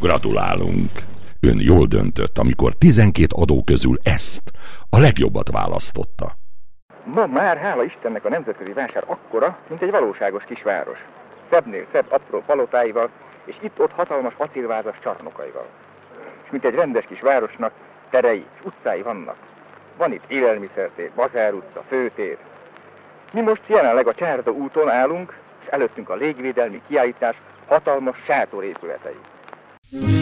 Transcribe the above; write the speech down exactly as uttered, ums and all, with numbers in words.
Gratulálunk! Ön jól döntött, amikor tizenkét adó közül ezt, a legjobbat választotta. Ma már, hála Istennek, a nemzetközi vásár akkora, mint egy valóságos kisváros. Szebbnél szebb apró palotáival, és itt-ott hatalmas acélvázas csarnokaival. És mint egy rendes kis városnak terei és utcái vannak. Van itt élelmiszertér, Bazár utca, főtér. Mi most jelenleg a Csárda úton állunk, és előttünk a légvédelmi kiállítás hatalmas sátorépületei.